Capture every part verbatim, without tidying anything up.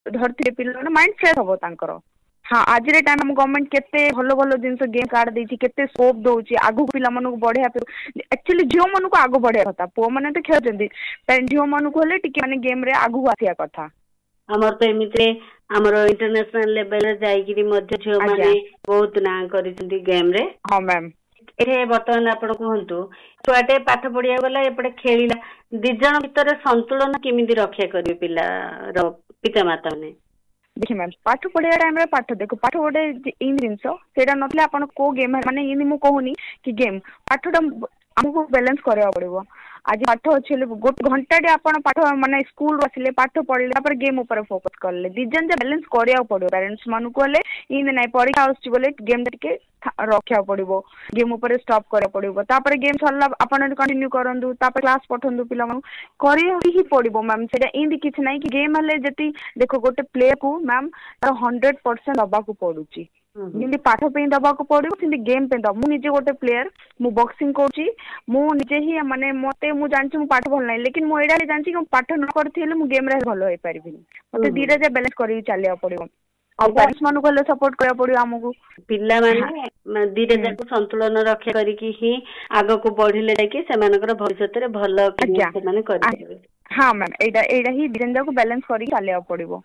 धरती पिला mind fresh हम तांकर हाँ आज टाइम गवर्नमेंट केते भल भल जिन गेम कार्ड देती केते स्कोप दौर आगु पिला बढ़िया एक्चुअली झील मन को आग बढ़िया कथा पुओ मैंने तो खेलते झील मन को माने गेम रे आगु आसिया कथा हमर तो एमिते हमर इंटरनेशनल लेवल रे जाईकिरी मध्य झियो माने बहुत ना करिसेंती गेम रे हां मैम एठे बर्तमान आपण कहंतु छुआटे पाठ पढ़िया गला एपटे खेलिला दि जण भीतर संतुलन केमिति रक्षा करिवे पिला रो पिता माता ने देखिए मैम पाठ पढ़िया टाइम रे पाठ देखो पाठ गोटे इन जिनस सेटा नथले आपण को गेम माने इन मु कहूनी कि गेम पाठटा हमको बैलेंस करया पड़िबो आज पाठ अच्छे गोटे घंटा आपण पाठ माने स्कूल आसिले पाठ पढ़ले गेम ऊपर फोकस करले दिजन जे बैलेंस करिया पड़ो पेरेंट्स मान को इन नाइ परीक्षा आसछि बोले गेम टिके रखा पड़ो गेम ऊपर स्टॉप करा पड़ो तापर गेम सरला आपण कंटिन्यू करंदु तापर क्लास पठंदु पिला मन करिया ही पड़ो मैम सेटा इंदी किछ नै कि गेम हले जति देखो गोटे प्लेयर को मैम तार हंड्रेड परसेंट दबा को पड़ुची जिंदी पाठ पे दबा को पड़ो सिंदी गेम पे दब मु निजे गोटे प्लेयर मु बॉक्सिंग कोची मु निजे ही माने मते मु जानछि मु पाठ भल नै लेकिन मु एडा जानछि कि पाठ न करथिले मु गेम रे भल होई परिबिनी मते धीरे जे बैलेंस करी चलिया पड़ो और पेरेंट्स मानु कहले सपोर्ट करिया पड़ो हमकु पिल्ला माने धीरे जाको संतुलन रक्षा करी कि ही आगो को बढ़िले कि सेमानकर भविष्य रे भल से माने करि हां मैम एडा एडा ही धीरे जाको बैलेंस करी चलिया पड़ो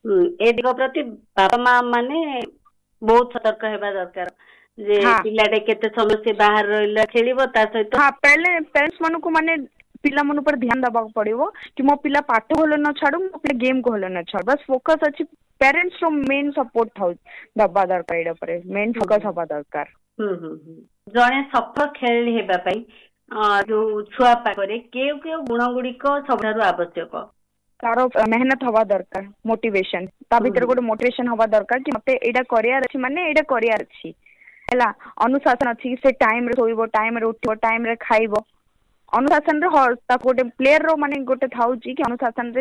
ए दिगो प्रति बाबा मां माने बहुत सतर्क हेबा दरकार जे पिलाटे केते समय से बाहर रहला खेलिबो ता सहित हां पहले पेरेंट्स मानु को माने पिला मन पर ध्यान दबा पड़िबो कि मो पिला पाठ होले न छाडू मो पिला गेम को होले न छाड बस फोकस अछि पेरेंट्स रो मेन सपोर्ट थाउ दबा दरकार एडा पर मेन फोकस हबा दरकार हम हम जणे सफल खेल हेबा पई जो छुआ पाकरे केउ केउ गुण गुडी को सबरारु आवश्यक तारो मेहनत हवा दरकार मोटिवेशन ता भीतर गोटे मोटिवेशन हवा दरकार कि मते एडा करियार अछि माने एडा करियार अछि हैला अनुशासन अछि से टाइम रे सोइबो टाइम रे उठिबो टाइम रे खाइबो अनुशासन रे गोटे प्लेयर रो माने गोटे थाउ कि अनुशासन रे